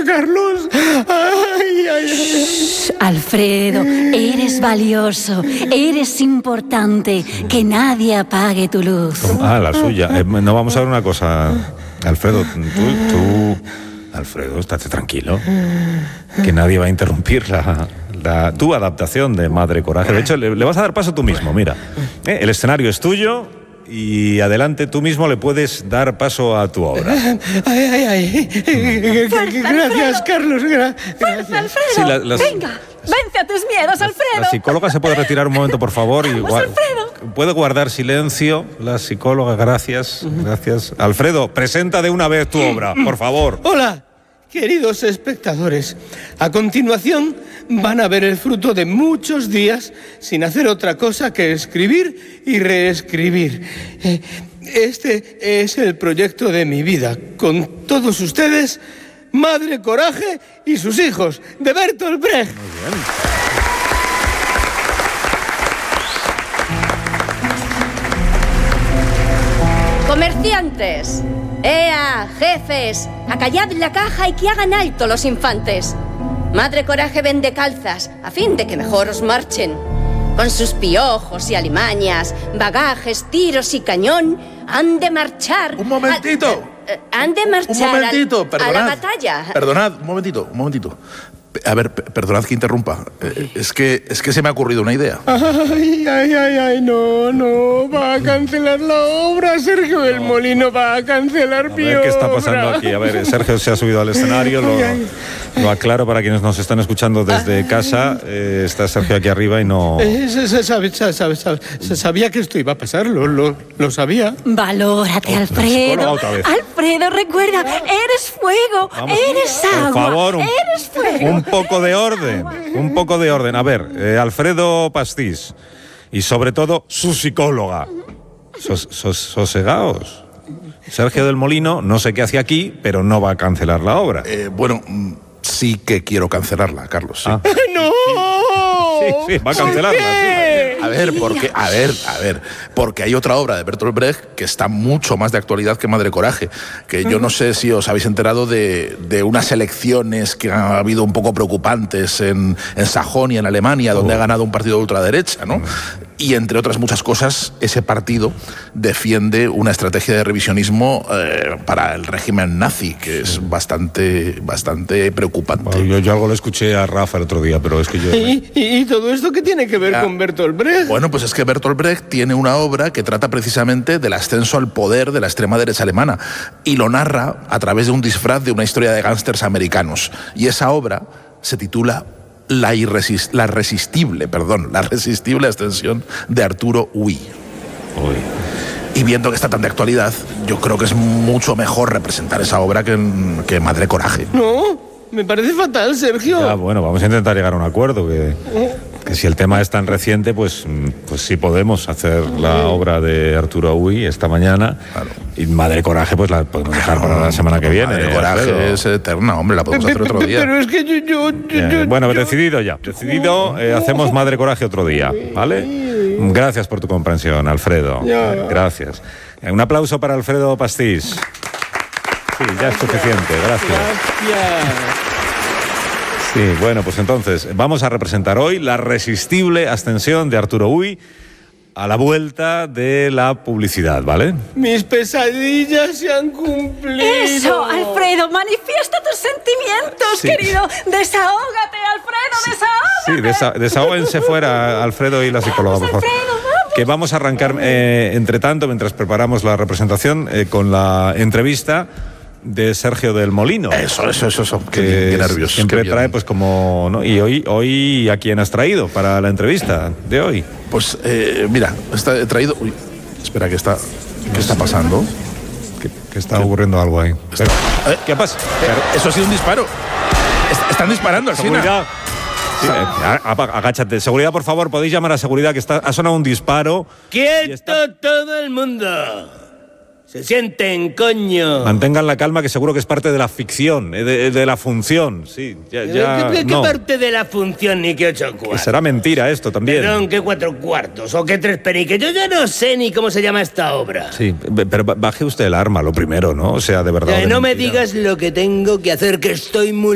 Carlos. Ay, ay, ay. Shh, Alfredo, eres valioso, eres importante. Que nadie apague tu luz. La suya. No, vamos a ver una cosa. Alfredo, tú... Alfredo, estate tranquilo. Que nadie va a interrumpir tu adaptación de Madre Coraje. De hecho, le vas a dar paso tú mismo, mira. El escenario es tuyo y adelante tú mismo le puedes dar paso a tu obra. Ay. Gracias, Carlos. ¡Fuerza, Alfredo! Sí, ¡Venga! ¡Vence a tus miedos, Alfredo! La psicóloga se puede retirar un momento, por favor. Vamos, Alfredo. Puede guardar silencio. La psicóloga, gracias. Alfredo, presenta de una vez tu obra, por favor. Hola, queridos espectadores. A continuación van a ver el fruto de muchos días sin hacer otra cosa que escribir y reescribir. Este es el proyecto de mi vida. Con todos ustedes, Madre Coraje y sus hijos, de Bertolt Brecht. Muy bien. Comerciantes, ¡ea, jefes! Acallad la caja y que hagan alto los infantes. Madre Coraje vende calzas, a fin de que mejor os marchen. Con sus piojos y alimañas, bagajes, tiros y cañón, han de marchar... ¡Un momentito! Han de marchar un momentito, a la batalla. Perdonad, un momentito. A ver, perdonad que interrumpa. Es que se me ha ocurrido una idea. Ay, no, va a cancelar la obra. Sergio del Molino va a cancelar mi obra. ¿Qué está pasando aquí? A ver, Sergio se ha subido al escenario, lo aclaro para quienes nos están escuchando desde casa. Está Sergio aquí arriba y no... Sabía que esto iba a pasar, lo sabía. Valórate, Alfredo. Alfredo, recuerda, eres fuego, eres agua, por favor, eres fuego. Un poco de orden. A ver, Alfredo Pastís y sobre todo su psicóloga. Sosegaos. Sergio del Molino, no sé qué hace aquí, pero no va a cancelar la obra. Bueno, sí que quiero cancelarla, Carlos. Sí. ¡No! Sí, va a cancelarla. Sí. A ver, porque hay otra obra de Bertolt Brecht que está mucho más de actualidad que Madre Coraje, que yo no sé si os habéis enterado de unas elecciones que han habido un poco preocupantes en Sajonia, en Alemania, donde ha ganado un partido de ultraderecha, ¿no? Y entre otras muchas cosas, ese partido defiende una estrategia de revisionismo para el régimen nazi, que es bastante preocupante. Bueno, yo algo lo escuché a Rafa el otro día, pero es que yo... ¿Y todo esto qué tiene que ver con Bertolt Brecht? Bueno, pues es que Bertolt Brecht tiene una obra que trata precisamente del ascenso al poder de la extrema derecha alemana y lo narra a través de un disfraz de una historia de gángsters americanos. Y esa obra se titula La irresistible ascensión de Arturo Ui. Y viendo que está tan de actualidad, yo creo que es mucho mejor representar esa obra que Madre Coraje. No, me parece fatal, Sergio. Ya, bueno, vamos a intentar llegar a un acuerdo, que si el tema es tan reciente, pues sí podemos hacer la obra de Arturo Ui esta mañana. Claro. Y Madre Coraje, pues la podemos dejar para la semana que viene. Madre Coraje es eterna, hombre, la podemos hacer otro día. Pero es que yo... Bueno, decidido ya. Hacemos Madre Coraje otro día, ¿vale? Gracias por tu comprensión, Alfredo. Gracias. Un aplauso para Alfredo Pastís. Sí, ya es suficiente, gracias. Sí, bueno, pues entonces vamos a representar hoy la irresistible ascensión de Arturo Ui a la vuelta de la publicidad, ¿vale? Mis pesadillas se han cumplido. Eso, Alfredo, manifiesta tus sentimientos, querido. Desahógate, Alfredo, desahógate. Sí, desahóguense fuera, Alfredo y la psicóloga, por favor. Alfredo, vamos. Que vamos a arrancar, entre tanto, mientras preparamos la representación, con la entrevista de Sergio del Molino. Eso. Qué nervios. Siempre trae, pues como... ¿no? Y hoy ¿a quién has traído para la entrevista de hoy? Pues, mira, he traído... Uy, espera, ¿qué está pasando? Que está ocurriendo algo ahí. ¿Qué pasa? Eso ha sido un disparo. Están disparando, Seguridad. Sí, agáchate. Seguridad, por favor, podéis llamar a seguridad, que ha sonado un disparo. ¡Quieto todo el mundo! Se sienten, coño. Mantengan la calma, que seguro que es parte de la ficción, de la función. Sí, ¿Qué parte de la función ni qué 8 cuartos? Que será mentira esto también. Perdón, ¿qué 4 cuartos? ¿O qué 3 peniques? Yo ya no sé ni cómo se llama esta obra. Sí, pero baje usted el arma, lo primero, ¿no? O sea, de verdad. No me digas lo que tengo que hacer, que estoy muy...